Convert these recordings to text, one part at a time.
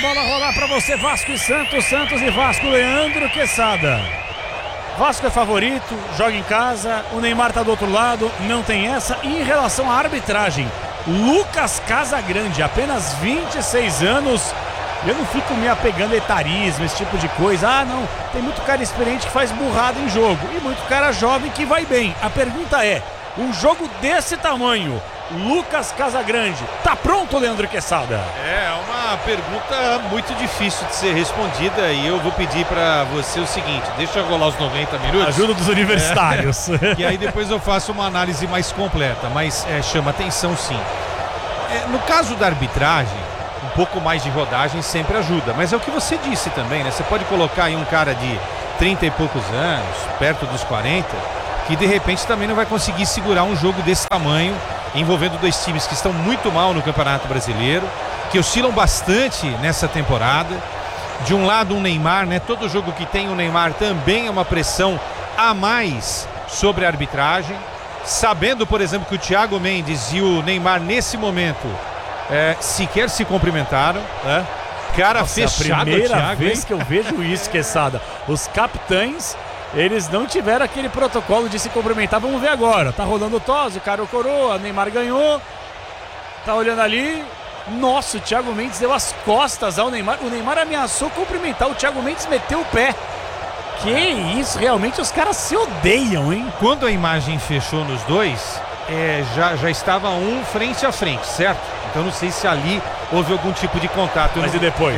bola rolar pra você, Vasco e Santos, Santos e Vasco, Leandro Quesada. Vasco é favorito, joga em casa, o Neymar tá do outro lado, não tem essa. E em relação à arbitragem, Lucas Casagrande, apenas 26 anos, eu não fico me apegando a etarismo, esse tipo de coisa. Ah, não, tem muito cara experiente que faz burrada em jogo e muito cara jovem que vai bem. A pergunta é, um jogo desse tamanho, Lucas Casagrande, tá pronto, Leandro Quesada? É uma pergunta muito difícil de ser respondida e eu vou pedir pra você o seguinte, deixa eu rolar os 90 minutos. Ajuda dos universitários. E aí depois eu faço uma análise mais completa, mas chama atenção sim. No caso da arbitragem, um pouco mais de rodagem sempre ajuda, mas é o que você disse também, né? Você pode colocar aí um cara de 30 e poucos anos, perto dos 40, que de repente também não vai conseguir segurar um jogo desse tamanho, envolvendo dois times que estão muito mal no Campeonato Brasileiro, que oscilam bastante nessa temporada. De um lado um Neymar, né? Todo jogo que tem o Neymar também é uma pressão a mais sobre a arbitragem. Sabendo, por exemplo, que o Thiago Mendes e o Neymar nesse momento sequer se cumprimentaram, né? Cara, nossa, fechado. É a primeira Thiago, vez que eu vejo isso, Quesada. Os capitães, eles não tiveram aquele protocolo de se cumprimentar. Vamos ver agora. Tá rolando o tosse, o cara o coroa, Neymar ganhou. Tá olhando ali. Nossa, o Thiago Mendes deu as costas ao Neymar. O Neymar ameaçou cumprimentar, o Thiago Mendes meteu o pé. Que isso, realmente os caras se odeiam, hein? Quando a imagem fechou nos dois, já estava um frente a frente, certo? Então não sei se ali houve algum tipo de contato. Mas e depois?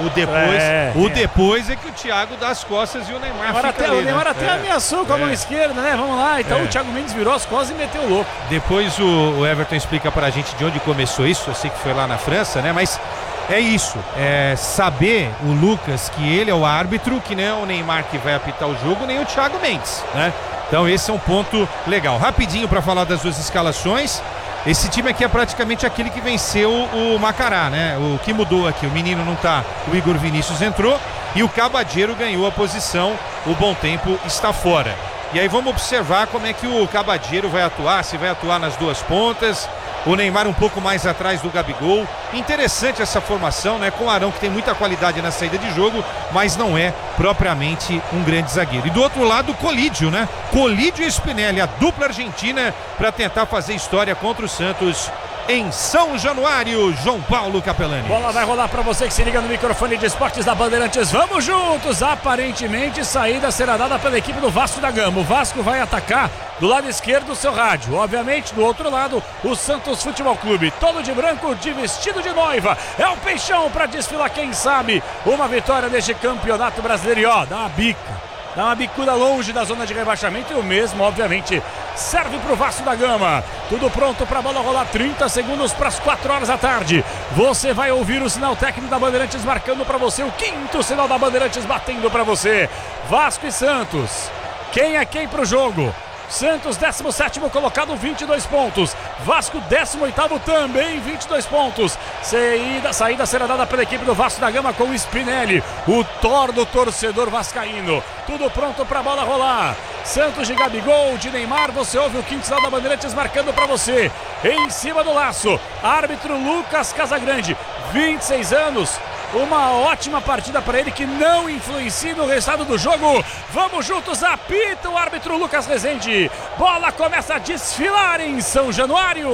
O depois é que o Thiago dá as costas e o Neymar fica ali, o Neymar até ameaçou com a mão esquerda, né? Vamos lá, então o Thiago Mendes virou as costas e meteu o louco. Depois o Everton explica pra gente de onde começou isso, eu sei que foi lá na França, né? Mas é isso, saber o Lucas que ele é o árbitro, que não é o Neymar que vai apitar o jogo, nem o Thiago Mendes, né? Então esse é um ponto legal. Rapidinho para falar das duas escalações. Esse time aqui é praticamente aquele que venceu o Macará, né? O que mudou aqui, o menino não tá, o Igor Vinícius entrou e o Cabadeiro ganhou a posição, o Bom Tempo está fora. E aí vamos observar como é que o Cabadeiro vai atuar, se vai atuar nas duas pontas, o Neymar um pouco mais atrás do Gabigol. Interessante essa formação, né? Com o Arão, que tem muita qualidade na saída de jogo, mas não é propriamente um grande zagueiro. E do outro lado, o Colídio, né? Colídio e Spinelli, a dupla argentina, para tentar fazer história contra o Santos em São Januário. João Paulo Capelani. Bola vai rolar para você que se liga no microfone de esportes da Bandeirantes. Vamos juntos! Aparentemente, saída será dada pela equipe do Vasco da Gama. O Vasco vai atacar do lado esquerdo do seu rádio. Obviamente, do outro lado, o Santos Futebol Clube. Todo de branco, de vestido de noiva. É o Peixão para desfilar, quem sabe, uma vitória neste Campeonato Brasileiro. E ó, dá uma bica. Dá uma bicuda longe da zona de rebaixamento e o mesmo, obviamente, serve para o Vasco da Gama. Tudo pronto para a bola rolar, 30 segundos para as 4 horas da tarde. Você vai ouvir o sinal técnico da Bandeirantes marcando para você, o quinto sinal da Bandeirantes batendo para você. Vasco e Santos. Quem é quem para o jogo? Santos 17º colocado, 22 pontos. Vasco 18º também, 22 pontos. Saída será dada pela equipe do Vasco da Gama com o Spinelli, o Thor do torcedor vascaíno. Tudo pronto para a bola rolar. Santos de Gabigol, de Neymar. Você ouve o quinto sinal da Bandeirantes marcando para você. Em cima do laço, árbitro Lucas Casagrande, 26 anos. Uma ótima partida para ele que não influencia no resultado do jogo. Vamos juntos, apita o árbitro Lucas Rezende. Bola começa a desfilar em São Januário.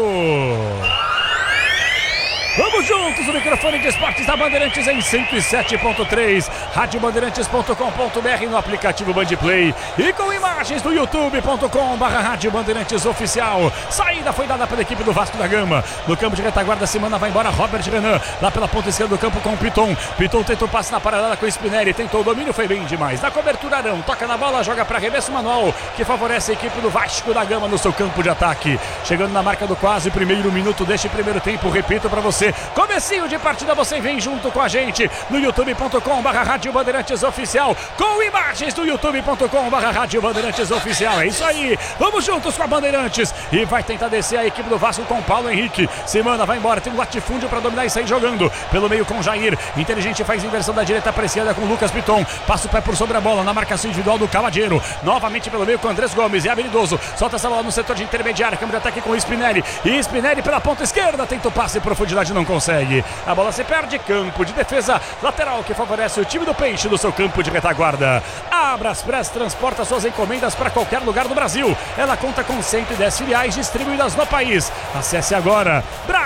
Vamos juntos, o microfone de esportes da Bandeirantes em 107.3, radiobandeirantes.com.br, no aplicativo Bandplay e com imagens do youtube.com/Rádio Bandeirantes Oficial. Saída foi dada pela equipe do Vasco da Gama. No campo de retaguarda, semana vai embora Robert Renan, lá pela ponta esquerda do campo com o Piton. Piton tentou passe na parada com o Spinelli, tentou o domínio, foi bem demais. Na cobertura Arão, toca na bola, joga para arremesso manual, que favorece a equipe do Vasco da Gama no seu campo de ataque. Chegando na marca do quase primeiro minuto deste primeiro tempo, repito para você. Comecinho de partida, você vem junto com a gente no youtube.com/Rádio Bandeirantes Oficial, com imagens do youtube.com/Rádio Bandeirantes Oficial. É isso aí, vamos juntos com a Bandeirantes. E vai tentar descer a equipe do Vasco com Paulo Henrique. Semana vai embora, tem um latifúndio para dominar e sair jogando pelo meio com Jair. Inteligente faz inversão da direita para a esquerda com Lucas Piton. Passa o pé por sobre a bola na marcação individual do Cavadeiro. Novamente pelo meio com Andrés Gomes, é habilidoso. Solta essa bola no setor de intermediária, câmera de ataque com o Spinelli. E Spinelli pela ponta esquerda, tenta o passe em profundidade infelizmente não consegue. A bola se perde, campo de defesa, lateral que favorece o time do Peixe do seu campo de retaguarda. A Braspress transporta suas encomendas para qualquer lugar do Brasil. Ela conta com 110 filiais distribuídas no país. Acesse agora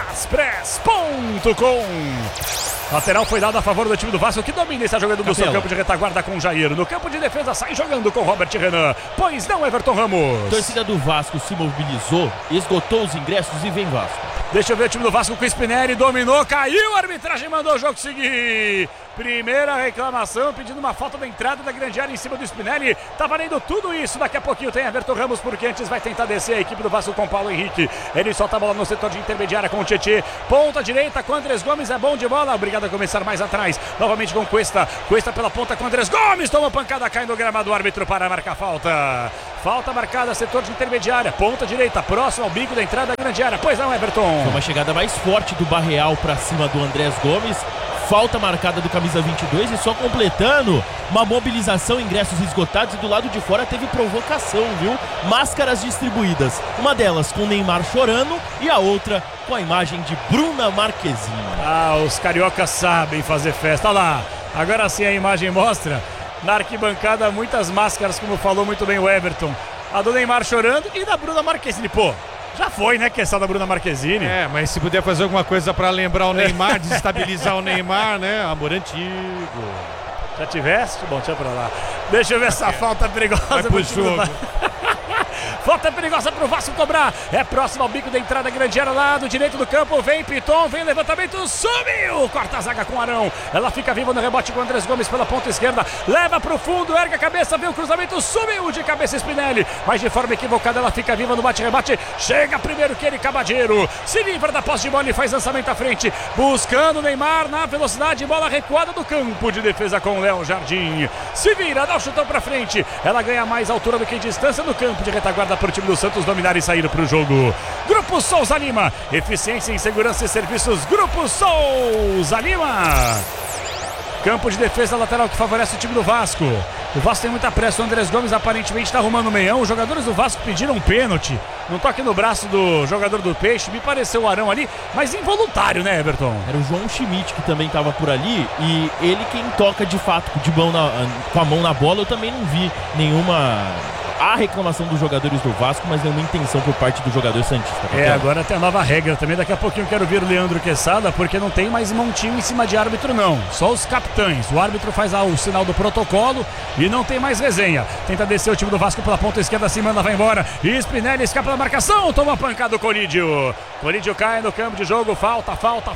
braspress.com. Lateral foi dado a favor do time do Vasco, que domina e está jogando no seu campo de retaguarda com Jair. No campo de defesa sai jogando com Robert Renan. Pois não, Everton Ramos. A torcida do Vasco se mobilizou, esgotou os ingressos e vem Vasco. Deixa eu ver o time do Vasco com o Spinelli, dominou, caiu, a arbitragem mandou o jogo seguir. Primeira reclamação, pedindo uma falta da entrada da grande área em cima do Spinelli. Tá valendo tudo isso, daqui a pouquinho tem Everton Ramos, porque antes vai tentar descer a equipe do Vasco com Paulo Henrique. Ele solta a bola no setor de intermediária com o Tietê. Ponta direita com Andrés Gomes, é bom de bola, obrigado a começar mais atrás. Novamente com Cuesta, Cuesta pela ponta com Andrés Gomes, toma pancada, cai no gramado, árbitro para marcar falta. Falta marcada, setor de intermediária, ponta direita, próximo ao bico da entrada da grande área. Pois não, Everton. Foi uma chegada mais forte do Barreal para cima do Andrés Gomes. Falta marcada do camisa 22 e só completando uma mobilização, ingressos esgotados e do lado de fora teve provocação, viu? Máscaras distribuídas, uma delas com Neymar chorando e a outra com a imagem de Bruna Marquezine. Ah, os cariocas sabem fazer festa, olha lá, agora sim a imagem mostra na arquibancada muitas máscaras, como falou muito bem o Everton, a do Neymar chorando e da Bruna Marquezine, pô. Já foi, né, questão da Bruna Marquezine. É, mas se puder fazer alguma coisa pra lembrar o Neymar, desestabilizar o Neymar, né? Amor antigo. Já tivesse? Bom, deixa pra lá. Deixa eu ver essa falta perigosa. Vai pro jogo. Falta perigosa pro Vasco cobrar. É próximo ao bico da entrada grande área lá do direito do campo. Vem Piton, vem levantamento, subiu. Corta a zaga com Arão. Ela fica viva no rebote com Andrés Gomes pela ponta esquerda. Leva pro fundo, ergue a cabeça, vem o cruzamento, subiu de cabeça Spinelli. Mas de forma equivocada ela fica viva no bate-rebate. Chega primeiro que ele, Cabadeiro. Se livra da posse de bola e faz lançamento à frente. Buscando o Neymar na velocidade. Bola recuada do campo de defesa com o Léo Jardim. Se vira, dá o chutão pra frente. Ela ganha mais altura do que distância no campo de retaguarda para o time do Santos dominar e sair para o jogo. Grupo Souza Lima, eficiência em segurança e serviços. Grupo Souza Lima. Campo de defesa lateral que favorece o time do Vasco. O Vasco tem muita pressa, o Andrés Gomes aparentemente está arrumando o meião. Os jogadores do Vasco pediram um pênalti. Um toque no braço do jogador do Peixe. Me pareceu o Arão ali, mas involuntário, né, Everton? Era o João Schmidt que também estava por ali. E ele quem toca de fato com a mão na bola. Eu também não vi nenhuma... Há reclamação dos jogadores do Vasco, mas nenhuma intenção por parte do jogador santista. Agora tem a nova regra também. Daqui a pouquinho eu quero ver o Leandro Quesada, porque não tem mais montinho em cima de árbitro, não. Só os capitães. O árbitro faz o sinal do protocolo e não tem mais resenha. Tenta descer o time do Vasco pela ponta esquerda, assim manda, vai embora. E Spinelli escapa da marcação, toma a pancada do Colídio. Colídio cai no campo de jogo, falta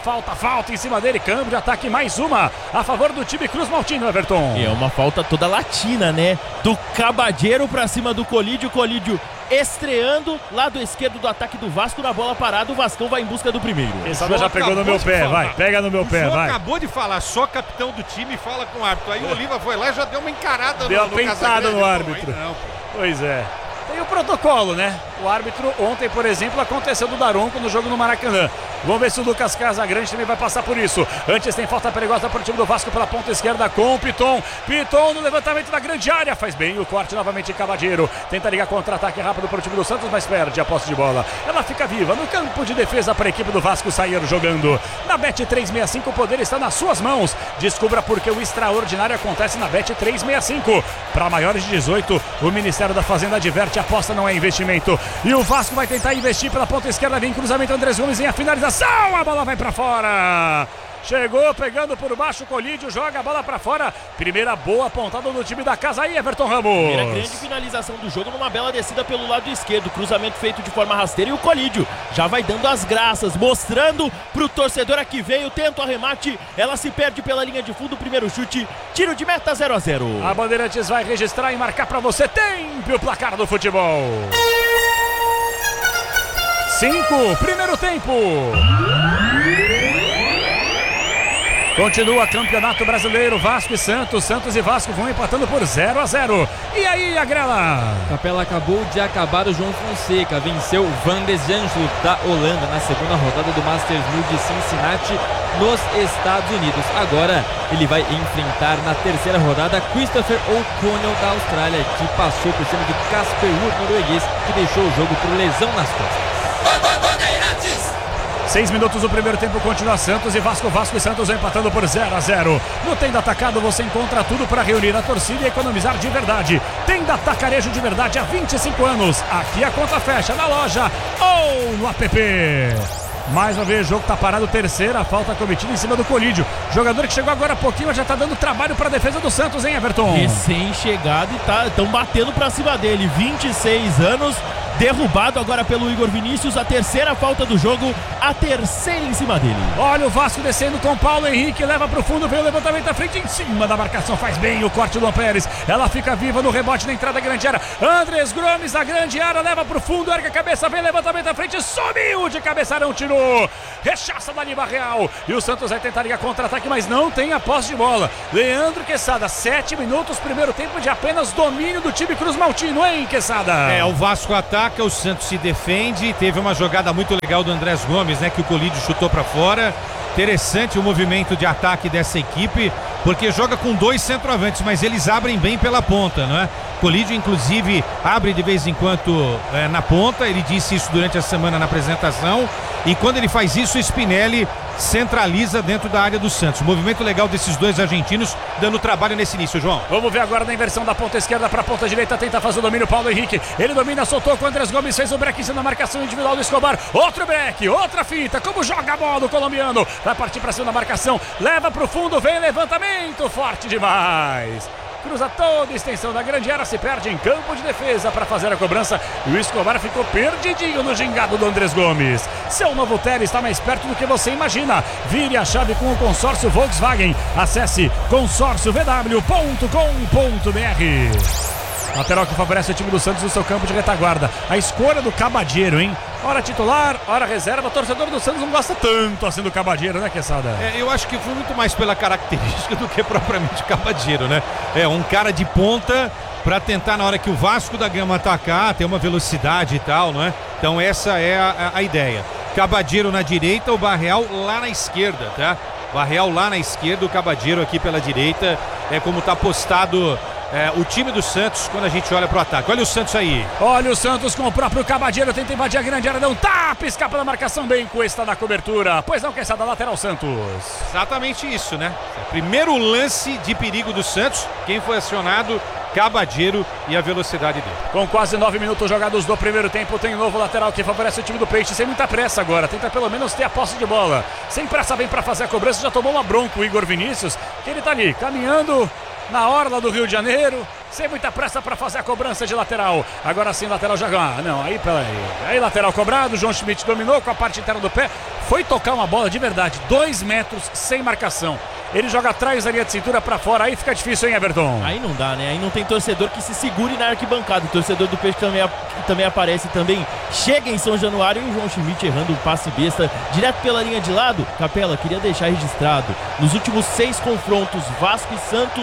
em cima dele. Campo de ataque, mais uma a favor do time Cruz Maltino, Everton. É uma falta toda latina, né? Do Cabadeiro pra cima do Colídio, Colídio estreando, lado esquerdo do ataque do Vasco, na bola parada, o Vascão vai em busca do primeiro. Quesada já pegou no meu pé, vai, pega no meu pé, vai. Acabou de falar, só capitão do time fala com o árbitro. Aí o Oliva foi lá e já deu uma encarada deu uma pentada no árbitro. Não, pois é. Tem o protocolo, né? O árbitro ontem, por exemplo, aconteceu do Daronco no jogo no Maracanã. Vamos ver se o Lucas Casagrande também vai passar por isso. Antes tem falta perigosa para o time do Vasco pela ponta esquerda com o Piton. Piton no levantamento da grande área. Faz bem o corte novamente em Cabadeiro. Tenta ligar contra-ataque rápido para o time do Santos, mas perde a posse de bola. Ela fica viva no campo de defesa para a equipe do Vasco sair jogando. Na Bet365 o poder está nas suas mãos. Descubra por que o extraordinário acontece na Bet365. Para maiores de 18, o Ministério da Fazenda adverte: aposta não é investimento. E o Vasco vai tentar investir pela ponta esquerda. Vem cruzamento, Andrés Gomes, vem a finalização. A bola vai pra fora. Chegou pegando por baixo o Colídio, joga a bola pra fora. Primeira boa pontada do time da casa aí, Everton Ramos. Primeira grande finalização do jogo numa bela descida pelo lado esquerdo. Cruzamento feito de forma rasteira e o Colídio já vai dando as graças, mostrando pro torcedor a que veio. Tenta o arremate, ela se perde pela linha de fundo. Primeiro chute, tiro de meta, 0-0. A Bandeirantes vai registrar e marcar pra você. Tempo o placar do futebol. 5, primeiro tempo. Continua Campeonato Brasileiro, Vasco e Santos. Santos e Vasco vão empatando por 0-0. E aí, Agrela? Capela acabou de acabar. O João Fonseca venceu Van de Zandt da Holanda na segunda rodada do Masters 1000 de Cincinnati, nos Estados Unidos. Agora ele vai enfrentar na terceira rodada Christopher O'Connell da Austrália, que passou por cima de Casper Ruud, norueguês, que deixou o jogo por lesão nas costas. 6 minutos do primeiro tempo, continua Santos e Vasco. Vasco e Santos empatando por 0-0. No Tenda Atacado você encontra tudo para reunir a torcida e economizar de verdade. Tenda Atacarejo de verdade há 25 anos. Aqui a conta fecha na loja ou no app. Mais uma vez, o jogo tá parado, terceira falta cometida em cima do Colídio. Jogador que chegou agora há pouquinho, mas já tá dando trabalho pra defesa do Santos, hein, Everton? Recém-chegado e estão batendo pra cima dele. 26 anos, derrubado agora pelo Igor Vinícius. A terceira falta do jogo, a terceira em cima dele. Olha o Vasco descendo com Paulo Henrique, leva pro fundo, vem o levantamento à frente, em cima da marcação, faz bem o corte do Luan Pérez. Ela fica viva no rebote na entrada da grande área. Andrés Gomes, a grande área, leva pro fundo, ergue a cabeça, vem levantamento à frente, subiu de cabeçarão, tirou. Rechaça da Liva Real. E o Santos vai tentar ligar contra-ataque, mas não tem a posse de bola. Leandro Quesada, 7 minutos, primeiro tempo de apenas domínio do time Cruz Maltino, hein, Quesada? O Vasco ataca, o Santos se defende. Teve uma jogada muito legal do Andrés Gomes, né, que o Colídio chutou pra fora. Interessante o movimento de ataque dessa equipe, porque joga com 2 centroavantes, mas eles abrem bem pela ponta, não é? Colídio, inclusive, abre de vez em quando na ponta. Ele disse isso durante a semana na apresentação. E quando ele faz isso, o Spinelli centraliza dentro da área do Santos. Movimento legal desses dois argentinos, dando trabalho nesse início, João. Vamos ver agora na inversão da ponta esquerda para a ponta direita, tenta fazer o domínio Paulo Henrique. Ele domina, soltou com o Andrés Gomes, fez o break em cima da marcação individual do Escobar. Outro break, outra finta, como joga a bola o colombiano. Vai partir para cima da marcação, leva para o fundo, vem levantamento, forte demais. Cruza toda a extensão da grande área, se perde em campo de defesa para fazer a cobrança. E o Escobar ficou perdidinho no gingado do Andrés Gomes. Seu novo Tele está mais perto do que você imagina. Vire a chave com o consórcio Volkswagen. Acesse consórciovw.com.br. Lateral que favorece o time do Santos no seu campo de retaguarda. A escolha do Cabadeiro, hein? Hora titular, hora reserva. O torcedor do Santos não gosta tanto assim do Cabadeiro, né, Quesada? Eu acho que foi muito mais pela característica do que propriamente Cabadeiro, né? Um cara de ponta para tentar, na hora que o Vasco da Gama atacar, ter uma velocidade e tal, não é? Então essa é a ideia. Cabadeiro na direita, o Barreal lá na esquerda, tá? Barreal lá na esquerda, o Cabadeiro aqui pela direita. É como tá postado o time do Santos quando a gente olha pro ataque. Olha o Santos aí. Olha o Santos com o próprio Cabadeiro, tenta invadir a grande área, dá um tapa, escapa da marcação, bem Cuesta na cobertura. Pois não, Quesada, lateral Santos. Exatamente isso, né? Primeiro lance de perigo do Santos, quem foi acionado? Cabadeiro e a velocidade dele. Com quase 9 minutos jogados do primeiro tempo, tem um novo lateral que favorece o time do Peixe, sem muita pressa agora, tenta pelo menos ter a posse de bola. Sem pressa, vem para fazer a cobrança, já tomou uma bronca o Igor Vinícius, que ele tá ali, caminhando na orla do Rio de Janeiro, sem muita pressa para fazer a cobrança de lateral. Agora sim, lateral já... não, aí peraí. Aí lateral cobrado, João Schmidt dominou com a parte interna do pé, foi tocar uma bola de verdade, 2 metros sem marcação. Ele joga atrás da linha de cintura pra fora, aí fica difícil, hein, Everton? Aí não dá, né? Aí não tem torcedor que se segure na arquibancada. O torcedor do Peixe também aparece, também chega em São Januário. E o João Schmidt errando um passe besta direto pela linha de lado. Capela, queria deixar registrado, nos últimos 6 confrontos, Vasco e Santos,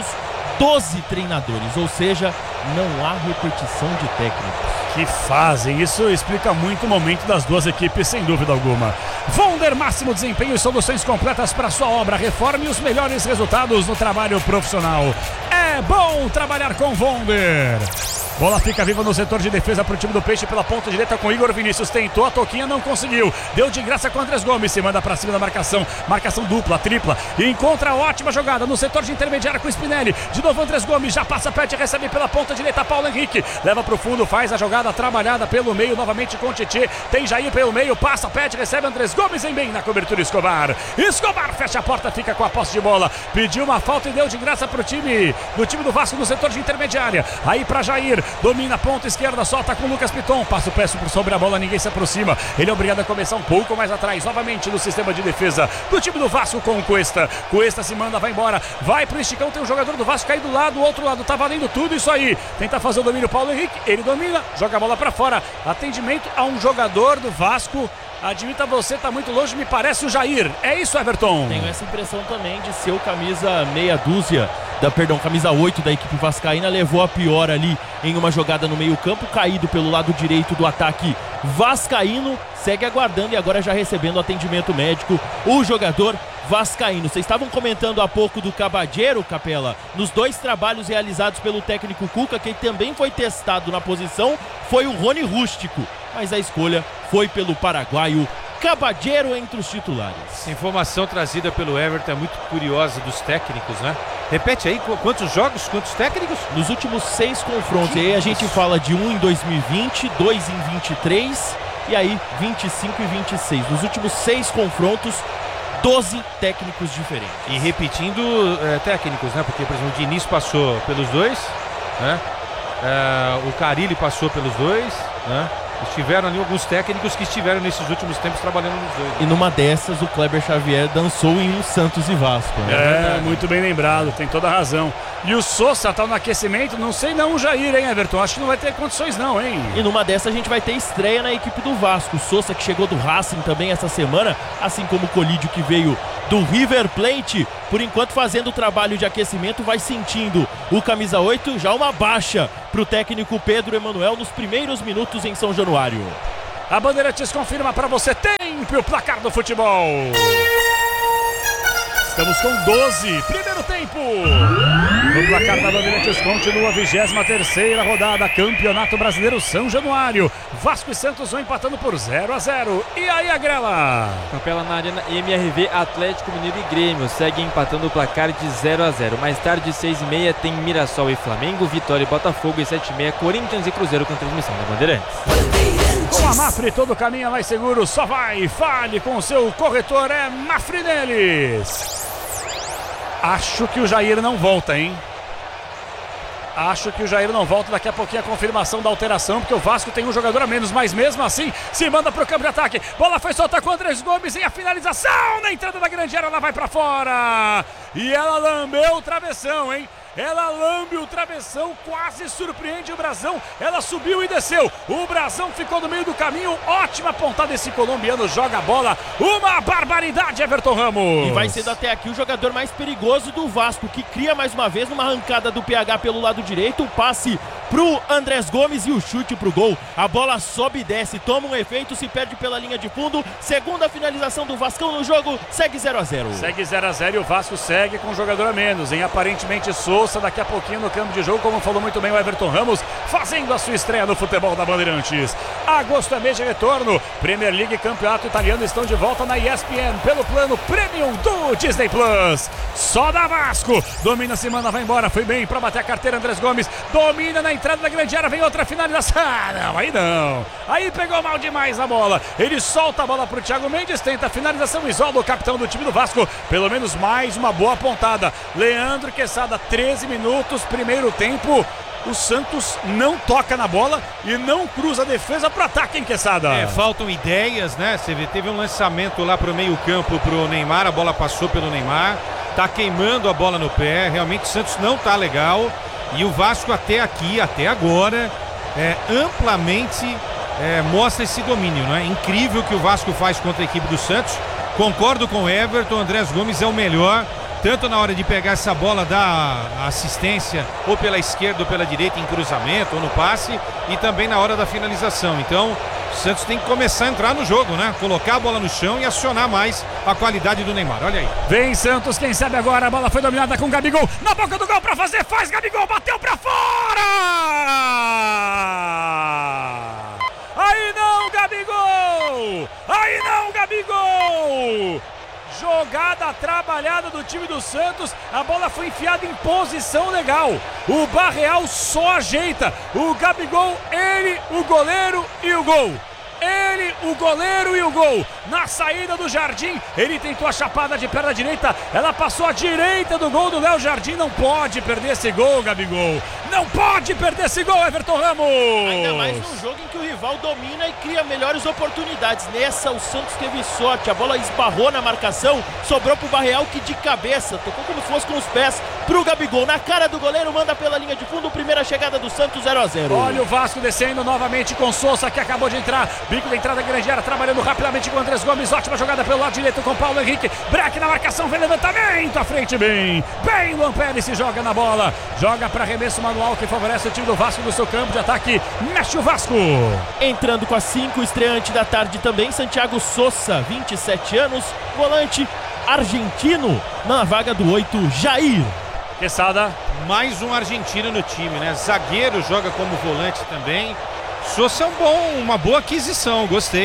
12 treinadores, ou seja, não há repetição de técnicos. Que fazem, isso explica muito o momento das duas equipes, sem dúvida alguma. Vonder, máximo desempenho e soluções completas para sua obra, reforme e os melhores resultados no trabalho profissional. É bom trabalhar com Vonder. Bola fica viva no setor de defesa para o time do Peixe pela ponta direita com Igor Vinícius. Tentou a toquinha, não conseguiu. Deu de graça com Andrés Gomes. Se manda para cima da marcação. Marcação dupla, tripla. E encontra a ótima jogada no setor de intermediária com o Spinelli. De novo Andrés Gomes. Já passa, pede, recebe pela ponta direita. Paulo Henrique. Leva para o fundo, faz a jogada trabalhada pelo meio. Novamente com o Tietê. Tem Jair pelo meio. Passa, pede, recebe Andrés Gomes em bem na cobertura Escobar. Escobar fecha a porta, fica com a posse de bola. Pediu uma falta e deu de graça para o time do Vasco no setor de intermediária. Aí para Jair. Domina a ponta esquerda, solta com o Lucas Piton. Passa o pé sobre a bola, ninguém se aproxima. Ele é obrigado a começar um pouco mais atrás. Novamente no sistema de defesa do time do Vasco com o Cuesta. Cuesta se manda, vai embora. Vai pro esticão, tem um jogador do Vasco cair do lado, do outro lado. Tá valendo tudo isso aí. Tenta fazer o domínio Paulo Henrique. Ele domina, joga a bola pra fora. Atendimento a um jogador do Vasco. Admita você, tá muito longe, me parece o Jair. É isso, Everton? Tenho essa impressão também de ser o camisa meia dúzia, camisa 8 da equipe vascaína. Levou a pior ali em uma jogada no meio campo, caído pelo lado direito do ataque vascaíno. Segue aguardando e agora já recebendo atendimento médico o jogador vascaíno. Vocês estavam comentando há pouco do Cabadeiro, Capela, nos 2 trabalhos realizados pelo técnico Cuca. Quem também foi testado na posição foi o Rony Rústico, mas a escolha foi pelo paraguaio Caballero entre os titulares. Essa informação trazida pelo Everton é muito curiosa dos técnicos, né? Repete aí, quantos jogos, quantos técnicos? Nos últimos 6 confrontos, e aí a gente fala de 1 em 2020, 2 em 23 e aí 25 e 26. Nos últimos 6 confrontos, 12 técnicos diferentes. E repetindo técnicos, né? Porque, por exemplo, o Diniz passou pelos dois, né? O Carille passou pelos dois, né? Estiveram ali alguns técnicos que estiveram nesses últimos tempos trabalhando nos dois. E numa dessas, o Kleber Xavier dançou em um Santos e Vasco, né? Muito bem lembrado, tem toda a razão. E o Sousa tá no aquecimento, não sei não o Jair, hein, Everton? Acho que não vai ter condições não, hein? E numa dessa a gente vai ter estreia na equipe do Vasco. O Sousa, que chegou do Racing também essa semana, assim como o Colídio, que veio do River Plate, por enquanto fazendo o trabalho de aquecimento, vai sentindo o camisa 8, já uma baixa pro técnico Pedro Emanuel nos primeiros minutos em São Januário. A Bandeirantes confirma pra você, tempo o placar do futebol. Estamos com 12, primeiro tempo. No placar da Bandeirantes continua a 23ª rodada, Campeonato Brasileiro São Januário. Vasco e Santos vão empatando por 0-0. E aí, Agrela? Capela na Arena, MRV, Atlético Mineiro e Grêmio seguem empatando o placar de 0-0. Mais tarde, 6h30, tem Mirassol e Flamengo, Vitória e Botafogo, e 7h30, Corinthians e Cruzeiro com transmissão da Bandeirantes. Com a Mafre, todo caminho é mais seguro, só vai. Fale com o seu corretor, é Mafre neles. Acho que o Jair não volta, hein? Acho que o Jair não volta. Daqui a pouquinho a confirmação da alteração, porque o Vasco tem um jogador a menos, mas mesmo assim se manda pro campo de ataque. Bola foi solta com o Andrés Gomes e a finalização na entrada da grande área, ela vai pra fora. E ela lambeu o travessão, hein? Ela lambe o travessão, quase surpreende o Brasão. Ela subiu e desceu. O Brasão ficou no meio do caminho. Ótima pontada, esse colombiano joga a bola. Uma barbaridade, Everton Ramos. E vai sendo até aqui o jogador mais perigoso do Vasco, que cria mais uma vez numa arrancada do PH pelo lado direito. O passe pro Andrés Gomes e o chute pro gol. A bola sobe e desce, toma um efeito, se perde pela linha de fundo. Segunda finalização do Vascão no jogo, segue 0-0. Segue 0-0 e o Vasco segue com um jogador a menos, hein? Aparentemente Sousa daqui a pouquinho no campo de jogo, como falou muito bem o Everton Ramos, fazendo a sua estreia no futebol da Bandeirantes. Agosto é mês de retorno. Premier League e Campeonato Italiano estão de volta na ESPN pelo plano Premium do Disney Plus. Só da Vasco. Domina a semana, vai embora. Foi bem para bater a carteira Andrés Gomes. Domina na entrada da grande área, vem outra finalização. Não, aí não. Aí pegou mal demais a bola. Ele solta a bola pro Thiago Mendes, tenta a finalização, isola o capitão do time do Vasco. Pelo menos mais uma boa pontada. Leandro Quesada, 13 minutos, primeiro tempo. O Santos não toca na bola e não cruza a defesa pro ataque, hein, Quesada? Faltam ideias, né? Você vê, teve um lançamento lá pro meio campo pro Neymar, a bola passou pelo Neymar, tá queimando a bola no pé, realmente o Santos não tá legal. E o Vasco até aqui, até agora, amplamente mostra esse domínio, né? Incrível o que o Vasco faz contra a equipe do Santos. Concordo com o Everton, Andrés Gomes é o melhor, tanto na hora de pegar essa bola, dar assistência ou pela esquerda ou pela direita em cruzamento ou no passe, e também na hora da finalização. Então o Santos tem que começar a entrar no jogo, né? Colocar a bola no chão e acionar mais a qualidade do Neymar. Olha aí. Vem Santos, quem sabe agora. A bola foi dominada com o Gabigol na boca do gol pra fazer, faz Gabigol, bateu pra fora! Aí não, Gabigol! Aí não, Gabigol! Jogada trabalhada do time do Santos, a bola foi enfiada em posição legal. O Barreal só ajeita. O Gabigol, ele, o goleiro e o gol. Ele, o goleiro e o gol. Na saída do Jardim, ele tentou a chapada de perna direita. Ela passou à direita do gol do Léo Jardim. Não pode perder esse gol, Gabigol. Não pode perder esse gol, Everton Ramos. Ainda mais num jogo em que o rival domina e cria melhores oportunidades. Nessa, o Santos teve sorte. A bola esbarrou na marcação, sobrou pro Barreal, que de cabeça tocou como se fosse com os pés pro Gabigol. Na cara do goleiro, manda pela linha de fundo. Primeira chegada do Santos, 0-0. Olha o Vasco descendo novamente com Sousa, que acabou de entrar. Bico da entrada da grande área, trabalhando rapidamente com o Andrés Gomes. Ótima jogada pelo lado direito com Paulo Henrique. Break na marcação, vem levantamento à frente, bem. Luan Pérez se joga na bola. Joga para arremesso manual que favorece o time do Vasco no seu campo de ataque. Mexe o Vasco. Entrando com a 5, estreante da tarde também, Santiago Sousa, 27 anos, volante argentino, na vaga do 8, Jair. Quesada. Mais um argentino no time, né? Zagueiro, joga como volante também. Sousa é uma boa aquisição, gostei.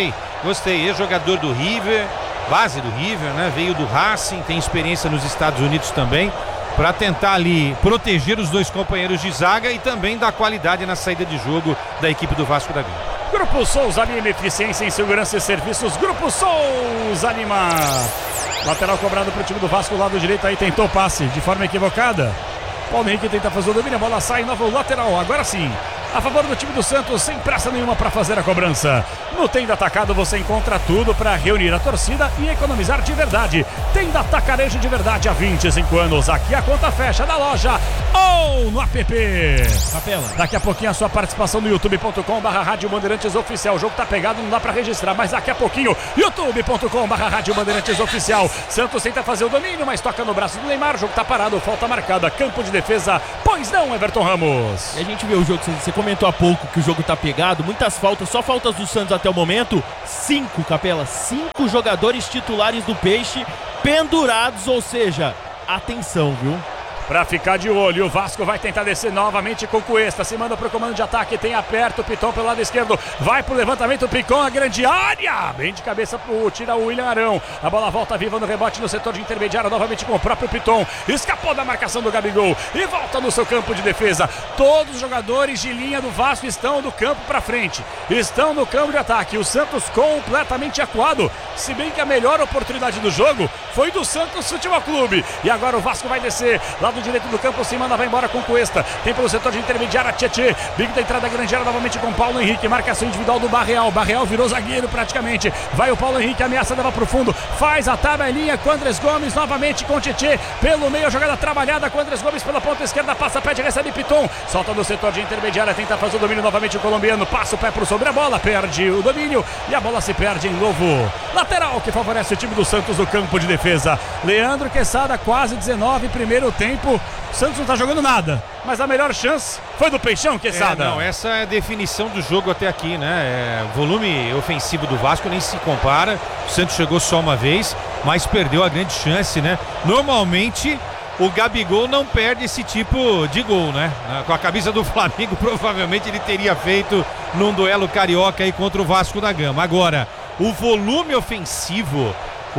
Gostei, ex-jogador do River, base do River, né? Veio do Racing, tem experiência nos Estados Unidos também, para tentar ali proteger os dois companheiros de zaga e também dar qualidade na saída de jogo da equipe do Vasco da Gama. Grupo Souza Lima, eficiência em segurança e serviços. Grupo Souza Lima. Lateral cobrado para o time do Vasco, lado direito aí tentou passe de forma equivocada. Paulo Henrique tenta fazer o domínio, a bola sai, novo lateral, agora sim. A favor do time do Santos, sem pressa nenhuma para fazer a cobrança. No Tenda Atacado você encontra tudo para reunir a torcida e economizar de verdade. Tenda Atacarejo de verdade há 25 anos. Aqui a conta fecha da loja ou no app. Capela. Daqui a pouquinho a sua participação no youtube.com/Rádio Bandeirantes Oficial. O jogo tá pegado, não dá para registrar, mas daqui a pouquinho youtube.com/Rádio Bandeirantes Oficial. Santos tenta fazer o domínio, mas toca no braço do Neymar. O jogo tá parado, falta marcada, campo de defesa. Pois não, Everton Ramos. E a gente vê o jogo, você comentou há pouco que o jogo tá pegado, muitas faltas, só faltas do Santos até o momento. 5, Capela, 5 jogadores titulares do Peixe pendurados, ou seja, atenção, viu? Pra ficar de olho, o Vasco vai tentar descer novamente com Cuesta, se manda pro comando de ataque, tem aperto, o Piton pelo lado esquerdo, vai pro levantamento, o Picon, a grande área, bem de cabeça tira o William Arão, a bola volta viva no rebote no setor de intermediário, novamente com o próprio Piton, escapou da marcação do Gabigol e volta no seu campo de defesa. Todos os jogadores de linha do Vasco estão do campo pra frente, estão no campo de ataque, o Santos completamente acuado, se bem que a melhor oportunidade do jogo foi do Santos Futebol Clube, e agora o Vasco vai descer, lado direito do campo, se manda, vai embora com Cuesta, tem pelo setor de intermediária, Tietê, bico da entrada grande área novamente com Paulo Henrique, marcação individual do Barreal virou zagueiro praticamente, vai o Paulo Henrique, ameaça, leva pro fundo, faz a tabelinha com Andrés Gomes, novamente com Tietê, pelo meio, a jogada trabalhada com Andrés Gomes pela ponta esquerda, passa, pede, recebe Piton, solta no setor de intermediária, tenta fazer o domínio novamente o colombiano, passa o pé pro sobre a bola, perde o domínio e a bola se perde em novo lateral que favorece o time do Santos no campo de defesa. Leandro Quesada, quase 19, primeiro tempo. O Santos não tá jogando nada, mas a melhor chance foi do Peixão, Quesada. Não, essa é a definição do jogo até aqui, né? Volume ofensivo do Vasco nem se compara. O Santos chegou só uma vez, mas perdeu a grande chance, né? Normalmente o Gabigol não perde esse tipo de gol, né? Com a camisa do Flamengo, provavelmente ele teria feito num duelo carioca aí contra o Vasco da Gama. Agora, o volume ofensivo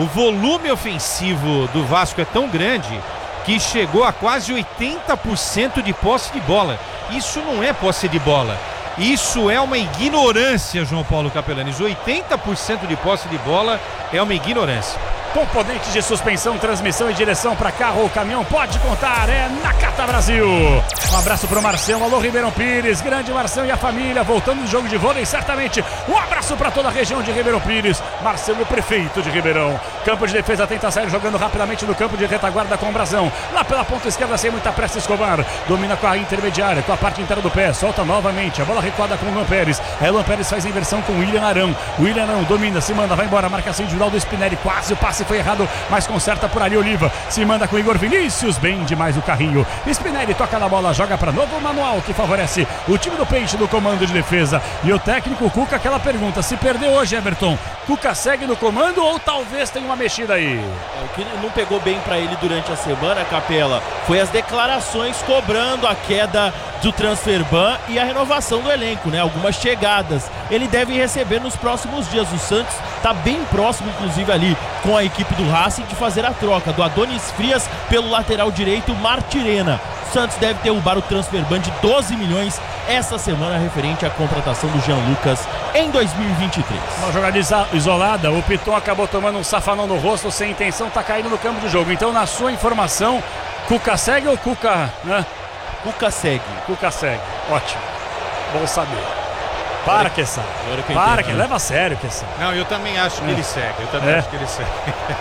do Vasco é tão grande que chegou a quase 80% de posse de bola. Isso não é posse de bola, isso é uma ignorância, João Paulo Capelanes. 80% de posse de bola é uma ignorância. Componentes de suspensão, transmissão e direção para carro ou caminhão, pode contar, é Nakata Brasil. Um abraço pro Marcelo, alô Ribeirão Pires, grande Marcelo e a família, voltando do jogo de vôlei, certamente. Um abraço para toda a região de Ribeirão Pires, Marcelo, prefeito de Ribeirão. Campo de defesa, tenta sair jogando rapidamente no campo de retaguarda com o Brasão. Lá pela ponta esquerda, sem muita pressa, Escobar. Domina com a intermediária, com a parte inteira do pé, solta novamente, a bola recuada com o Luan Pérez. Aí o Luan Pérez faz a inversão com o William Arão. O William Arão domina, se manda, vai embora, marcação individual do Spinelli, quase o passe foi errado, mas conserta por Ari Oliva, se manda com o Igor Vinícius, bem demais o carrinho. Spinelli toca na bola, joga para novo manual que favorece o time do Peixe do comando de defesa. E o técnico Cuca, aquela pergunta, se perder hoje, Everton, Cuca segue no comando ou talvez tenha uma mexida aí? O que não pegou bem para ele durante a semana, Capela, foi as declarações cobrando a queda do transfer ban e a renovação do elenco, né? Algumas chegadas ele deve receber nos próximos dias. O Santos está bem próximo, inclusive ali com a equipe do Racing, de fazer a troca do Adonis Frias pelo lateral direito Martirena. O Santos deve derrubar o transfer ban de 12 milhões essa semana referente à contratação do Jean Lucas em 2023. Uma jogada isolada, o Piton acabou tomando um safanão no rosto sem intenção, tá caindo no campo de jogo. Então, na sua informação, Cuca segue ou Cuca, né? Cuca segue. Cuca segue, ótimo, bom saber. Para, Quesada. Para, que leva a sério, Quesada. Não, eu também acho que ele segue. Eu também acho que ele segue.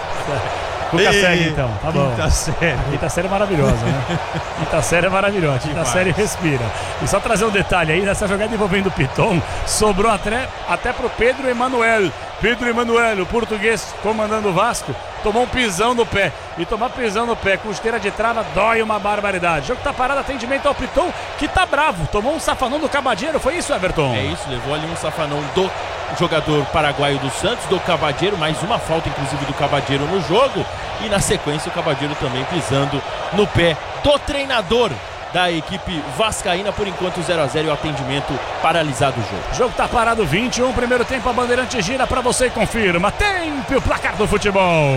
Cuca segue, então. Tá bom. Quinta série. Quinta série é maravilhosa, né? Quinta série é maravilhosa. Quinta série respira. E só trazer um detalhe aí, nessa jogada envolvendo o Piton, sobrou até pro Pedro Emanuel. Pedro Emanuel, o português comandando o Vasco, tomou um pisão no pé. E tomar pisão no pé com esteira de trava dói uma barbaridade. O jogo tá parado, atendimento ao Piton, que tá bravo. Tomou um safanão do Cabadeiro, foi isso, Everton? É isso, levou ali um safanão do jogador paraguaio do Santos, do Cabadeiro, mais uma falta inclusive do Cabadeiro no jogo. E na sequência o Cabadeiro também pisando no pé do treinador da equipe vascaína. Por enquanto 0-0 e o atendimento paralisado o jogo. O jogo tá parado, 21, primeiro tempo, a Bandeirante gira pra você e confirma. Tempo, o placar do futebol.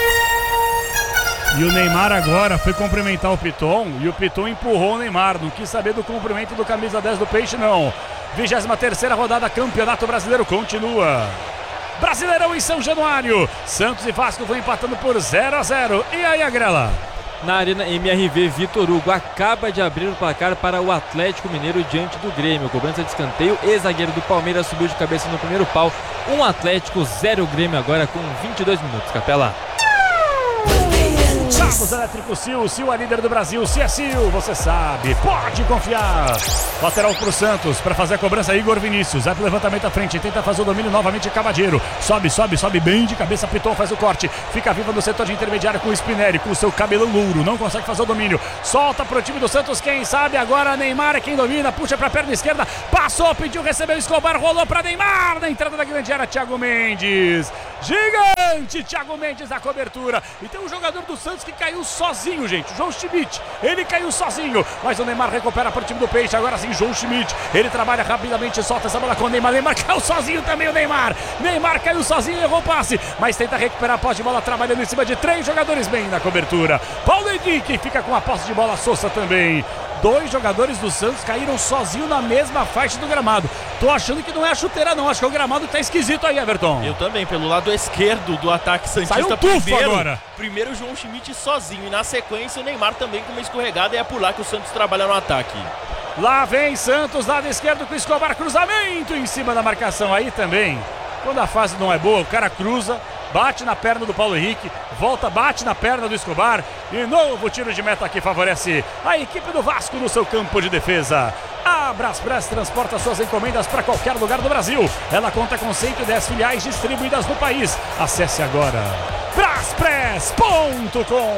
E o Neymar agora foi cumprimentar o Piton e o Piton empurrou o Neymar, não quis saber do cumprimento do camisa 10 do Peixe não. 23ª rodada, Campeonato Brasileiro continua. Brasileirão em São Januário, Santos e Vasco vão empatando por 0-0. E aí, Agrela? Na Arena MRV, Vitor Hugo acaba de abrir o placar para o Atlético Mineiro diante do Grêmio. Cobrança de escanteio, ex-zagueiro do Palmeiras subiu de cabeça no primeiro pau. 1 Atlético, 0 Grêmio agora com 22 minutos. Capela. Carros Elétricos Sil, Sil é líder do Brasil, se é Sil, você sabe, pode confiar. Lateral pro Santos, para fazer a cobrança, Igor Vinícius, vai pro levantamento à frente, tenta fazer o domínio novamente, Cavadeiro, sobe bem de cabeça, Piton faz o corte, fica viva no setor de intermediário com o Spinelli, com o seu cabelão louro, não consegue fazer o domínio, solta pro time do Santos, quem sabe agora Neymar é quem domina, puxa pra perna esquerda, passou, pediu, recebeu, Escobar, rolou pra Neymar, na entrada da grande área, Thiago Mendes, gigante, Thiago Mendes na cobertura, e tem um jogador do Santos que caiu sozinho, gente, o João Schmidt, ele caiu sozinho, mas o Neymar recupera para o time do Peixe, agora sim, João Schmidt, ele trabalha rapidamente, solta essa bola com o Neymar, Neymar caiu sozinho também, o Neymar caiu sozinho, errou o passe, mas tenta recuperar a posse de bola, trabalhando em cima de 3 jogadores bem na cobertura, Paulo Henrique fica com a posse de bola, Sousa também. 2 jogadores do Santos caíram sozinho na mesma faixa do gramado. Tô achando que não é a chuteira não, acho que o gramado tá esquisito aí, Everton. Eu também, pelo lado esquerdo do ataque santista. Saiu um tufo agora. Primeiro o João Schmidt sozinho e na sequência o Neymar também com uma escorregada, e é por lá que o Santos trabalha no ataque. Lá vem Santos, lado esquerdo com o Escobar, cruzamento em cima da marcação aí também. Quando a fase não é boa, o cara cruza, bate na perna do Paulo Henrique, volta, bate na perna do Escobar e novo tiro de meta que favorece a equipe do Vasco no seu campo de defesa. A Braspress transporta suas encomendas para qualquer lugar do Brasil. Ela conta com 110 filiais distribuídas no país. Acesse agora braspress.com.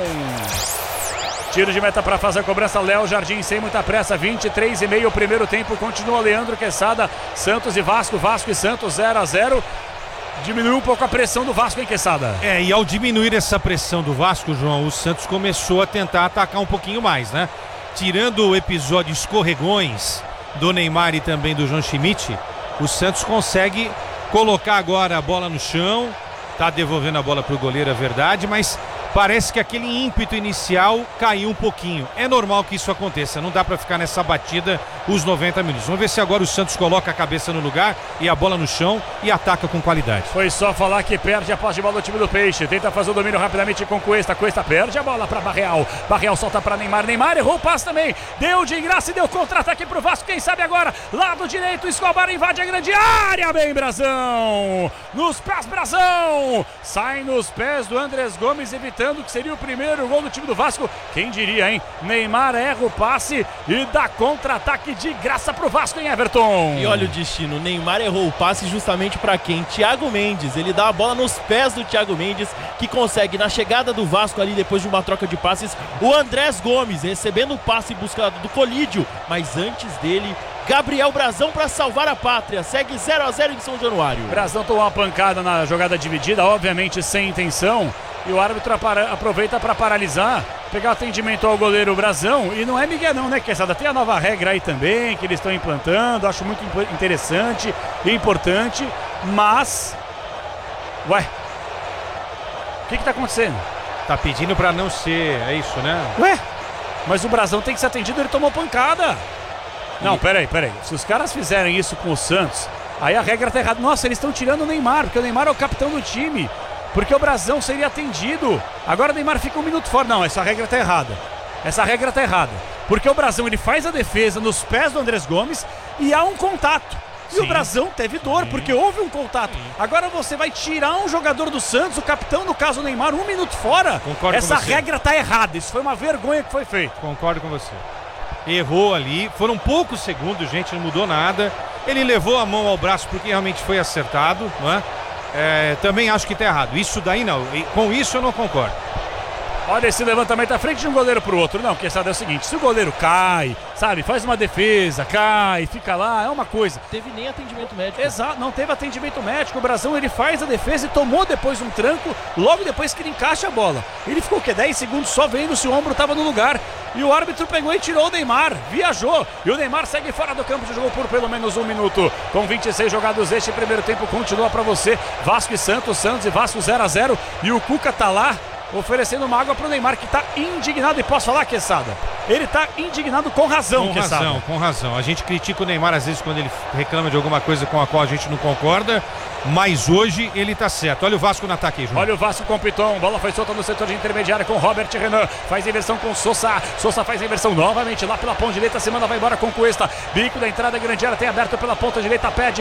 Tiro de meta para fazer a cobrança, Léo Jardim sem muita pressa, 23,5 o primeiro tempo, continua Leandro Quesada, Santos e Vasco, Vasco e Santos 0-0. Diminuiu um pouco a pressão do Vasco, hein, Quesada? E ao diminuir essa pressão do Vasco, João, o Santos começou a tentar atacar um pouquinho mais, né? Tirando o episódio escorregões do Neymar e também do João Schmidt, o Santos consegue colocar agora a bola no chão, tá devolvendo a bola pro goleiro, é verdade, mas parece que aquele ímpeto inicial caiu um pouquinho. É normal que isso aconteça, não dá pra ficar nessa batida os 90 minutos. Vamos ver se agora o Santos coloca a cabeça no lugar e a bola no chão e ataca com qualidade. Foi só falar que perde a posse de bola do time do Peixe, tenta fazer o domínio rapidamente com Cuesta, Cuesta perde a bola pra Barreal, Barreal solta pra Neymar, Neymar errou o passe também, deu de graça e deu contra-ataque pro Vasco, quem sabe agora, lado direito, Escobar invade a grande área, bem Brazão, nos pés Brazão, sai nos pés do Andrés Gomes, evitando que seria o primeiro gol do time do Vasco. Quem diria, hein? Neymar erra o passe e dá contra-ataque de graça pro Vasco, hein, Everton? E olha o destino, Neymar errou o passe justamente para quem? Thiago Mendes. Ele dá a bola nos pés do Thiago Mendes, que consegue, na chegada do Vasco ali, depois de uma troca de passes, o Andrés Gomes recebendo o passe buscado do Colídio, mas antes dele, Gabriel Brazão para salvar a pátria. Segue 0-0 em São Januário. Brazão tomou uma pancada na jogada dividida, obviamente sem intenção, e o árbitro aproveita para paralisar, pegar o atendimento ao goleiro Brazão, e não é Miguel não, né, Quesada? Tem a nova regra aí também, que eles estão implantando, acho muito interessante e importante, mas... Ué, o que tá acontecendo? Tá pedindo pra não ser, é isso, né? Ué, mas o Brazão tem que ser atendido, ele tomou pancada. Não, peraí. Se os caras fizerem isso com o Santos, aí a regra tá errada. Nossa, eles estão tirando o Neymar, porque o Neymar é o capitão do time. Porque o Brazão seria atendido. Agora o Neymar fica um minuto fora. Não, essa regra tá errada. Porque o Brazão, ele faz a defesa nos pés do Andrés Gomes e há um contato. E o Brazão teve dor, porque houve um contato. Agora você vai tirar um jogador do Santos, o capitão, no caso o Neymar, um minuto fora. Concordo essa com você. regra tá errada. Isso foi uma vergonha que foi feito. Concordo com você. Errou ali, foram poucos segundos, gente, não mudou nada. Ele levou a mão ao braço porque realmente foi acertado, não é? Também acho que tá errado. Isso daí não, com isso eu não concordo. Olha esse levantamento à frente de um goleiro pro outro. Não, porque sabe, é o seguinte, se o goleiro cai, sabe, faz uma defesa, cai, fica lá, é uma coisa. Teve nem atendimento médico. Exato, não teve atendimento médico. O Brasão, ele faz a defesa e tomou depois um tranco, logo depois que ele encaixa a bola. Ele ficou o quê? 10 segundos só vendo se o ombro estava no lugar. E o árbitro pegou e tirou o Neymar, viajou. E o Neymar segue fora do campo, jogou por pelo menos 1 minuto. Com 26 jogados este primeiro tempo, continua para você. Vasco e Santos, Santos e Vasco 0-0. E o Cuca tá lá oferecendo uma água pro Neymar, que tá indignado. E posso falar, Quesada? Ele tá indignado com razão, Quesada. Com razão. A gente critica o Neymar às vezes quando ele reclama de alguma coisa com a qual a gente não concorda, mas hoje ele tá certo. Olha o Vasco no ataque aí, João. Olha o Vasco com o Piton, bola foi solta no setor de intermediária com Robert Renan, faz a inversão com Sousa, Sousa faz a inversão novamente lá pela ponta direita, Semana vai embora com Cuesta, bico da entrada, grande área, tem aberto pela ponta direita, pede,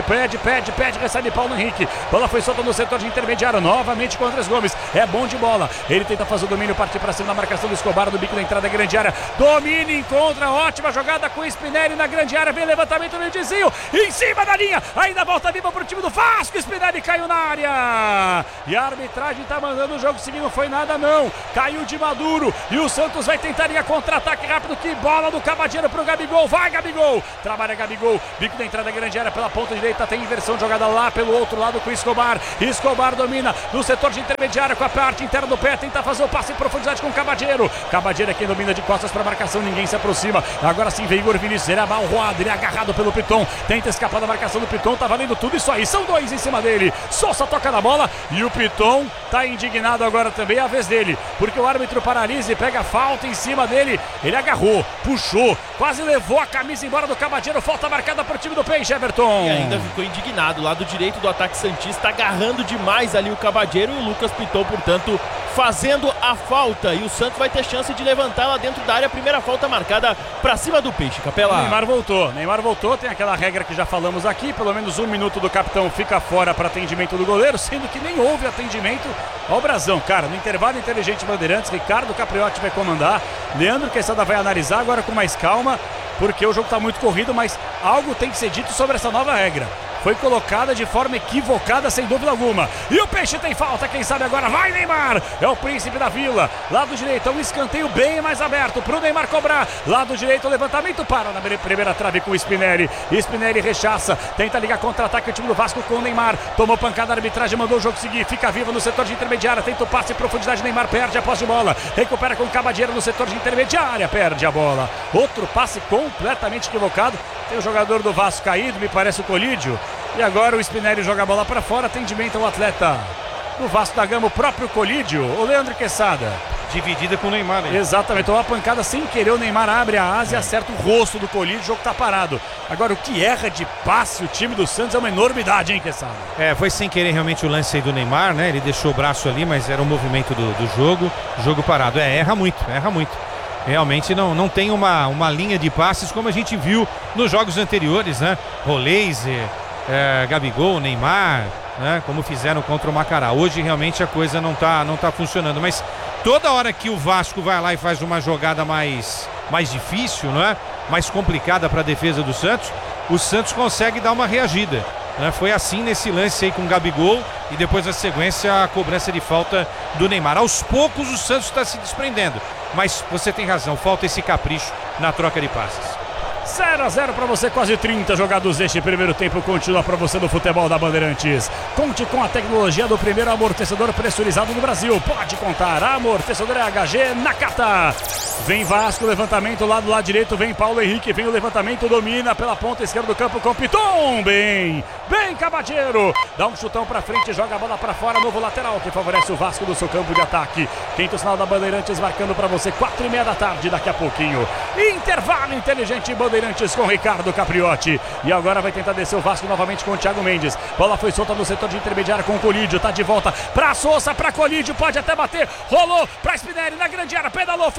recebe Paulo Henrique, bola foi solta no setor de intermediária, novamente com Andrés Gomes, é bom de bola, ele tenta fazer o domínio, partir para cima da marcação do Escobar, do bico da entrada, grande área, domina, encontra, ótima jogada com o Spinelli na grande área, vem levantamento no desvio, em cima da linha, ainda volta viva pro time do Vasco, Spinelli caiu na área, e a arbitragem tá mandando o jogo seguir, não foi nada não, caiu de Maduro, e o Santos vai tentar ir a contra-ataque rápido, que bola do Cavadeiro pro Gabigol, vai Gabigol, trabalha Gabigol, bico da entrada, grande área pela ponta direita, tem inversão, jogada lá pelo outro lado com o Escobar, Escobar domina no setor de intermediária com a parte interna do pé, tenta fazer o passe em profundidade com o Cavadeiro, Cavadeiro é quem domina de costas para marcação, ninguém se aproxima, agora sim vem Igor Vinícius, ele é abalroado, ele é agarrado pelo Piton, tenta escapar da marcação do Piton, tá valendo tudo isso aí, são 2 em cima dele, Sousa toca na bola e o Piton tá indignado agora também, é a vez dele, porque o árbitro paralisa e pega falta em cima dele, ele agarrou, puxou, quase levou a camisa embora do Cavadeiro, falta marcada pro time do Peixe, Everton. E ainda ficou indignado, lado direito do ataque santista, agarrando demais ali o Cavadeiro e o Lucas Piton, portanto, fazendo a falta, e o Santos vai ter chance de levantar lá dentro da área, a primeira falta marcada pra cima do Peixe, Capela. Neymar voltou, tem aquela regra que já falamos aqui, pelo menos 1 minuto do capitão fica fora para atendimento do goleiro, sendo que nem houve atendimento ao Brasão, cara, no intervalo inteligente Bandeirantes, Ricardo Capriotti vai comandar, Leandro Quesada vai analisar agora com mais calma, porque o jogo tá muito corrido, mas algo tem que ser dito sobre essa nova regra. Foi colocada de forma equivocada, sem dúvida alguma. E o Peixe tem falta, quem sabe agora vai Neymar. É o príncipe da vila. Lado direito, um escanteio bem mais aberto pro Neymar cobrar. Lado direito, o levantamento para na primeira trave com o Spinelli. Spinelli rechaça, tenta ligar contra-ataque o time do Vasco com o Neymar. Tomou pancada, a arbitragem mandou o jogo seguir. Fica vivo no setor de intermediária, tenta o passe em profundidade, Neymar perde a posse de bola. Recupera com o Cavadeiro no setor de intermediária, perde a bola. Outro passe completamente equivocado. Tem o jogador do Vasco caído, me parece o Colídio. E agora o Spinelli joga a bola para fora, atendimento ao atleta do Vasco da Gama, o próprio Colídio, o Leandro Quesada. Dividida com o Neymar, hein? Exatamente, uma pancada sem querer, o Neymar abre a asa e acerta o rosto do Colídio, o jogo tá parado. Agora o que erra de passe o time do Santos é uma enormidade, hein, Quesada? Foi sem querer realmente o lance aí do Neymar, né? Ele deixou o braço ali, mas era o movimento do jogo parado. Erra muito. Realmente não tem uma linha de passes como a gente viu nos jogos anteriores, né? Roleze, Gabigol, Neymar, né? Como fizeram contra o Macará. Hoje realmente a coisa não tá funcionando, mas toda hora que o Vasco vai lá e faz uma jogada mais difícil, né? Mais complicada para a defesa do Santos, o Santos consegue dar uma reagida, né? Foi assim nesse lance aí com o Gabigol e depois na sequência a cobrança de falta do Neymar. Aos poucos o Santos está se desprendendo, mas você tem razão, falta esse capricho na troca de passes. 0-0 para você, quase 30 jogados deste primeiro tempo, continua para você no futebol da Bandeirantes. Conte com a tecnologia do primeiro amortecedor pressurizado do Brasil. Pode contar, amortecedor HG Nakata. Vem Vasco, levantamento lá do lado direito, vem Paulo Henrique, vem o levantamento, domina pela ponta esquerda do campo com Piton, bem Cavadeiro, dá um chutão pra frente, joga a bola pra fora, novo lateral que favorece o Vasco do seu campo de ataque. Quinto sinal da Bandeirantes marcando pra você, 4:30 da tarde, daqui a pouquinho. Intervalo inteligente, Bandeirantes com Ricardo Capriotti. E agora vai tentar descer o Vasco novamente com o Thiago Mendes. Bola foi solta no setor de intermediária com o Colídio, tá de volta pra Sousa, pra Colídio, pode até bater, rolou pra Spinelli na grande área, pedalou, fintou, veio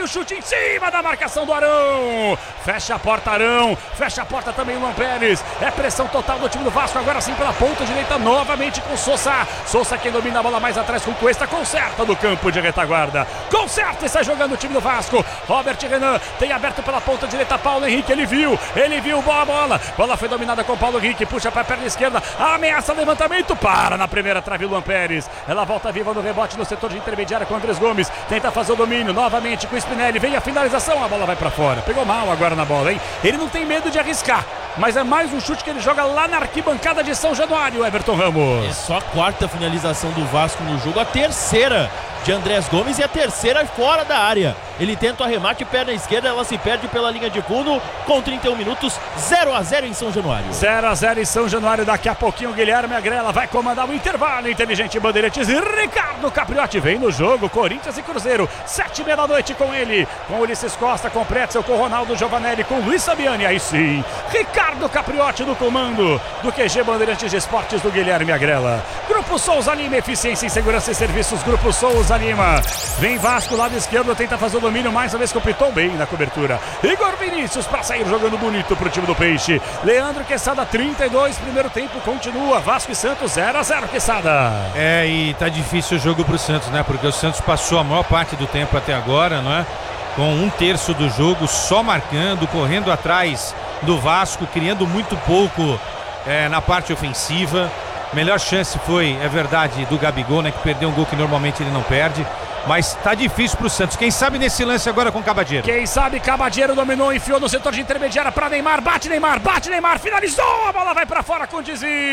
chute em cima da marcação do Arão. Fecha a porta, Arão. Fecha a porta também o Luan Pérez. É pressão total do time do Vasco. Agora sim pela ponta direita novamente com Sousa. Sousa quem domina a bola mais atrás com Cuesta. Conserta do campo de retaguarda. Conserta e sai jogando o time do Vasco. Robert Renan tem aberto pela ponta direita. Paulo Henrique, ele viu boa bola. Bola foi dominada com Paulo Henrique. Puxa para a perna esquerda. Ameaça levantamento. Para na primeira trave o Luan Pérez. Ela volta viva no rebote no setor de intermediária com Andrés Gomes. Tenta fazer o domínio novamente com o Spinelli. Vem a finalização. A bola vai para fora. Pegou mal agora na bola, hein? Ele não tem medo de arriscar. Mas é mais um chute que ele joga lá na arquibancada de São Januário, Everton Ramos. É só a quarta finalização do Vasco no jogo, a terceira de Andrés Gomes e a terceira fora da área. Ele tenta o arremate, perna esquerda, ela se perde pela linha de fundo com 31 minutos, 0-0 em São Januário. 0-0 em São Januário, daqui a pouquinho o Guilherme Agrela vai comandar o intervalo. Inteligente Bandeirantes e Ricardo Capriotti vem no jogo, Corinthians e Cruzeiro, 7h30 da noite com ele, com Ulisses Costa, com Pretzel, com Ronaldo Giovanelli, com Luiz Sabiani, aí sim, Ricardo Capriotti no comando do QG Bandeirantes de Esportes do Guilherme Agrela. Grupo Souza Lima, eficiência em segurança e serviços, Grupo Souza Lima. Vem Vasco, lado esquerdo, tenta fazer o domínio, mais uma vez com o Piton bem na cobertura. Igor Vinícius para sair jogando bonito pro time do Peixe. Leandro Quesada, 32, primeiro tempo continua. Vasco e Santos, 0-0, Quesada. E tá difícil o jogo pro Santos, né? Porque o Santos passou a maior parte do tempo até agora, não é? Com 1/3 do jogo só marcando, correndo atrás do Vasco, criando muito pouco na parte ofensiva. Melhor chance foi, é verdade, do Gabigol, né? Que perdeu um gol que normalmente ele não perde. Mas tá difícil pro Santos. Quem sabe nesse lance agora com o Cabadeiro. Quem sabe Cabadeiro dominou, enfiou no setor de intermediária para Neymar. Bate Neymar, finalizou. A bola vai para fora com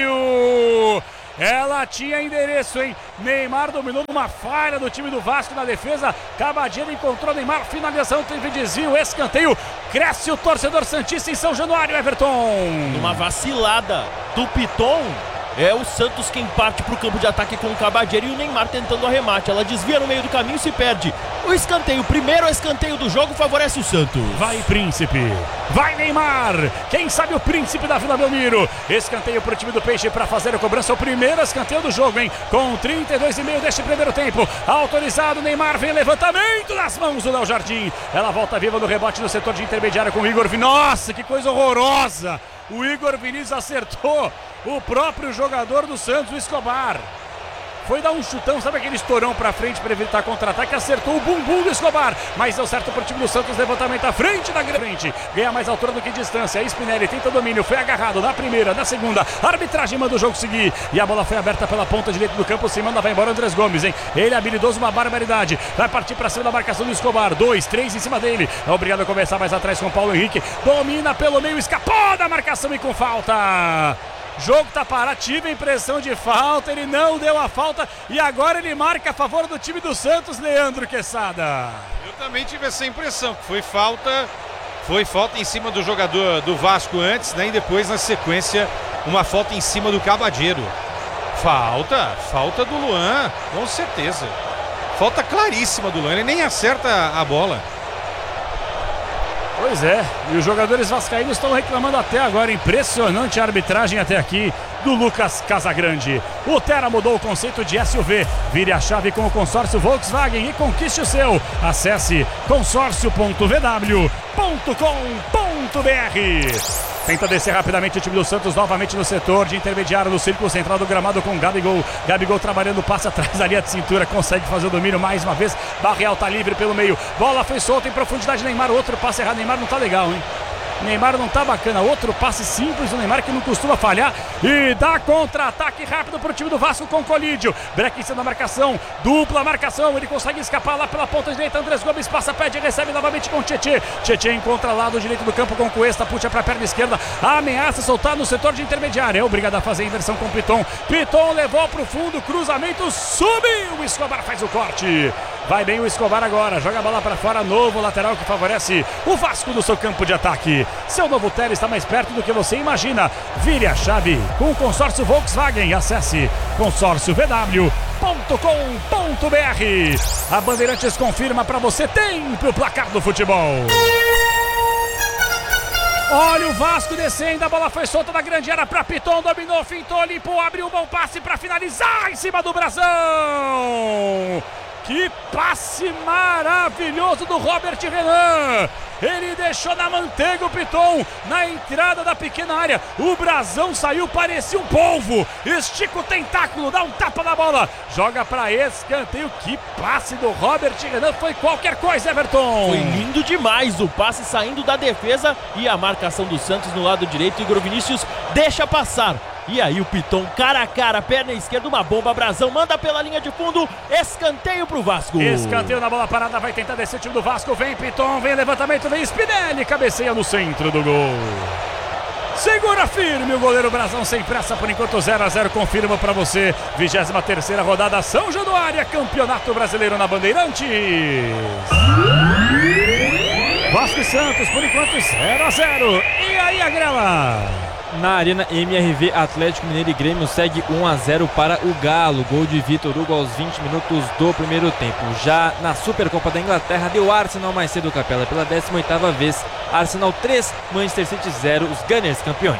desvio. Ela tinha endereço, hein? Neymar dominou numa falha do time do Vasco na defesa. Cabadeiro encontrou Neymar. Finalização, teve desvio, escanteio. Cresce o torcedor santista em São Januário, Everton. Numa vacilada do Piton. É o Santos quem parte para o campo de ataque com o Cabadeiro e o Neymar tentando o arremate. Ela desvia no meio do caminho e se perde. O escanteio, o primeiro escanteio do jogo, favorece o Santos. Vai Príncipe, vai Neymar. Quem sabe o Príncipe da Vila Belmiro. Escanteio para o time do Peixe para fazer a cobrança. O primeiro escanteio do jogo, hein? Com 32,5 deste primeiro tempo. Autorizado, Neymar, vem levantamento nas mãos do Léo Jardim. Ela volta viva no rebote no setor de intermediária com o Igor Vinícius. Nossa, que coisa horrorosa. O Igor Vinícius acertou o próprio jogador do Santos, o Escobar. Foi dar um chutão, sabe aquele estourão pra frente para evitar contra-ataque, acertou o bumbum do Escobar, mas deu certo pro time do Santos, levantamento à frente da frente, ganha mais altura do que distância. Spinelli tenta domínio, foi agarrado na primeira, na segunda, a arbitragem manda o jogo seguir e a bola foi aberta pela ponta direita do campo, se manda, vai embora Andrés Gomes, hein? Ele é habilidoso, uma barbaridade, vai partir pra cima da marcação do Escobar, 2, 3 em cima dele, é obrigado a começar mais atrás com o Paulo Henrique, domina pelo meio, escapou da marcação e com falta. Jogo tá parado, tive a impressão de falta, ele não deu a falta e agora ele marca a favor do time do Santos, Leandro Quesada. Eu também tive essa impressão, que foi falta em cima do jogador do Vasco antes, né? E depois na sequência uma falta em cima do Cabadeiro. Falta do Luan, com certeza. Falta claríssima do Luan, ele nem acerta a bola. Pois é, e os jogadores vascaínos estão reclamando até agora, impressionante a arbitragem até aqui do Lucas Casagrande. O Terra mudou o conceito de SUV, vire a chave com o consórcio Volkswagen e conquiste o seu. Acesse consórcio.vw.com.br. Tenta descer rapidamente o time do Santos novamente no setor de intermediário no círculo central do gramado com Gabigol. Gabigol trabalhando, passa atrás da linha de cintura, consegue fazer o domínio mais uma vez. Barreal tá livre pelo meio. Bola foi solta em profundidade, Neymar, outro passe errado. Neymar não tá legal, hein? Neymar não tá bacana, outro passe simples do Neymar que não costuma falhar e dá contra-ataque rápido pro time do Vasco com Colídio. Breck em cima da marcação, dupla marcação, ele consegue escapar lá pela ponta direita, Andrés Gomes passa, pede e recebe novamente com Tietê. Tietê encontra lado direito do campo com Cuesta, puxa pra perna esquerda, ameaça soltar no setor de intermediário, é obrigado a fazer a inversão com Piton. Piton levou pro fundo, cruzamento, subiu, o Escobar faz o corte. Vai bem o Escobar agora, joga a bola para fora, novo lateral que favorece o Vasco no seu campo de ataque. Seu novo Tele está mais perto do que você imagina. Vire a chave com o consórcio Volkswagen. Acesse consórciovw.com.br. A Bandeirantes confirma para você tempo o placar do futebol. Olha o Vasco descendo, a bola foi solta da grande área para Piton, dominou, fintou, limpou, abriu um bom passe para finalizar em cima do Brasão. Que passe maravilhoso do Robert Renan. Ele deixou na manteiga o Piton na entrada da pequena área. O brasão saiu, parecia um polvo. Estica o tentáculo, dá um tapa na bola, joga para escanteio. Que passe do Robert Renan, foi qualquer coisa, Everton. Foi lindo demais o passe saindo da defesa e a marcação do Santos no lado direito. Igor Vinícius deixa passar. E aí o Piton, cara a cara, perna esquerda, uma bomba, brasão, manda pela linha de fundo, escanteio pro Vasco. Escanteio na bola parada, vai tentar descer o time do Vasco, vem Piton, vem levantamento, vem Spinelli, cabeceia no centro do gol. Segura firme o goleiro Brasão, sem pressa por enquanto, 0-0, confirma pra você. 23ª rodada, São Januário, Campeonato Brasileiro na Bandeirantes. Vasco e Santos, por enquanto 0-0. E aí, a grela? Na Arena MRV, Atlético Mineiro e Grêmio segue 1-0 para o Galo. Gol de Vitor Hugo aos 20 minutos do primeiro tempo. Já na Supercopa da Inglaterra, deu Arsenal mais cedo, Capela, pela 18ª vez. Arsenal 3, Manchester City 0, os Gunners campeões.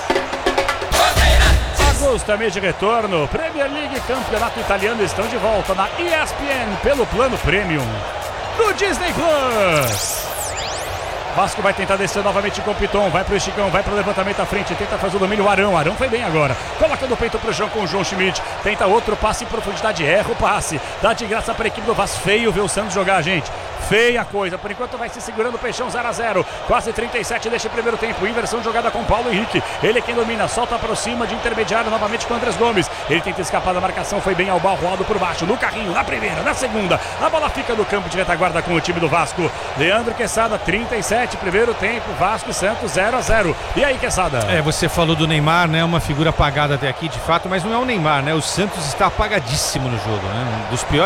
Agosto é mês de retorno. Premier League, Campeonato Italiano estão de volta na ESPN pelo plano Premium do Disney Plus. Vasco vai tentar descer novamente com o Piton, vai pro Chicão, vai pro levantamento à frente, tenta fazer o domínio, o Arão foi bem agora, coloca no peito pro João com o João Schmidt, tenta outro passe em profundidade, erra o passe, dá de graça pra equipe do Vasco. Feio ver o Santos jogar, gente, feia coisa, por enquanto vai se segurando o Peixão, 0-0, quase 37 deste primeiro tempo, inversão de jogada com Paulo Henrique, ele é quem domina, solta para cima de intermediário novamente com o Andrés Gomes, ele tenta escapar da marcação, foi bem ao balroado por baixo, no carrinho, na primeira, na segunda, a bola fica no campo de retaguarda com o time do Vasco. Leandro Quesada, 37, primeiro tempo, Vasco e Santos 0-0. E aí, Quesada? Você falou do Neymar, né? Uma figura apagada até aqui, de fato, mas não é o Neymar, né? O Santos está apagadíssimo no jogo, né? Um dos piores